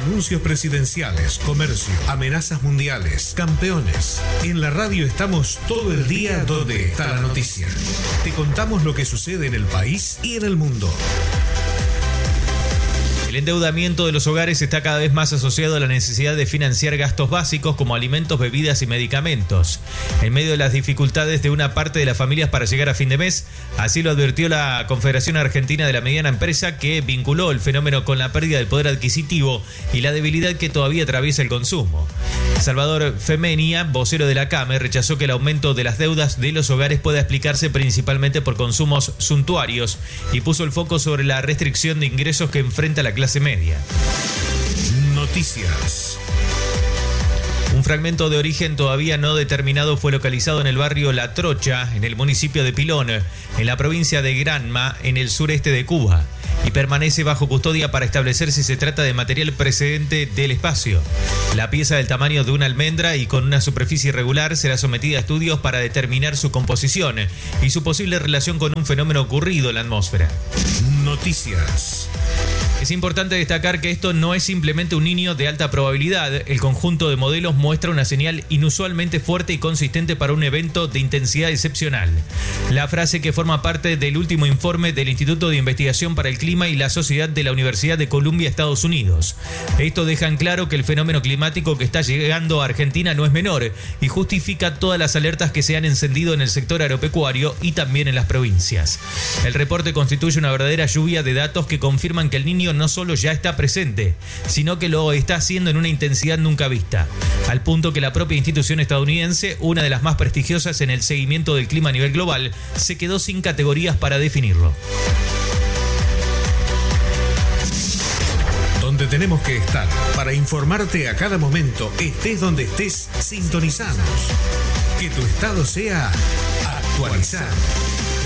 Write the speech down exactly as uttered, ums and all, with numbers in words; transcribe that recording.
Anuncios presidenciales, comercio, amenazas mundiales, campeones. En la radio estamos todo el día donde está la noticia. Te contamos lo que sucede en el país y en el mundo. El endeudamiento de los hogares está cada vez más asociado a la necesidad de financiar gastos básicos como alimentos, bebidas y medicamentos. En medio de las dificultades de una parte de las familias para llegar a fin de mes, así lo advirtió la Confederación Argentina de la Mediana Empresa, que vinculó el fenómeno con la pérdida del poder adquisitivo y la debilidad que todavía atraviesa el consumo. Salvador Femenia, vocero de la CAME, rechazó que el aumento de las deudas de los hogares pueda explicarse principalmente por consumos suntuarios y puso el foco sobre la restricción de ingresos que enfrenta la clase media. Noticias. Un fragmento de origen todavía no determinado fue localizado en el barrio La Trocha, en el municipio de Pilón, en la provincia de Granma, en el sureste de Cuba, y permanece bajo custodia para establecer si se trata de material procedente del espacio. La pieza del tamaño de una almendra y con una superficie irregular será sometida a estudios para determinar su composición y su posible relación con un fenómeno ocurrido en la atmósfera. Noticias. Es importante destacar que esto no es simplemente un niño de alta probabilidad. El conjunto de modelos muestra una señal inusualmente fuerte y consistente para un evento de intensidad excepcional. La frase, que forma parte del último informe del Instituto de Investigación para el Clima y la Sociedad de la Universidad de Columbia, Estados Unidos. Esto deja en claro que el fenómeno climático que está llegando a Argentina no es menor y justifica todas las alertas que se han encendido en el sector agropecuario y también en las provincias. El reporte constituye una verdadera lluvia de datos que confirman que el niño no solo ya está presente, sino que lo está haciendo en una intensidad nunca vista, al punto que la propia institución estadounidense, una de las más prestigiosas en el seguimiento del clima a nivel global, se quedó sin categorías para definirlo. Donde tenemos que estar para informarte a cada momento, estés donde estés, sintonizanos. Que tu estado sea actualizado.